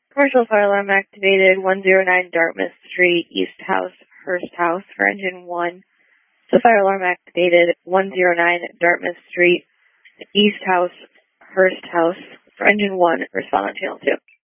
Commercial fire alarm activated 109 Dartmouth Street, East House, Hearst House for engine 1. So fire alarm activated 109 Dartmouth Street, East House, Hearst House for engine 1. Respond on channel 2.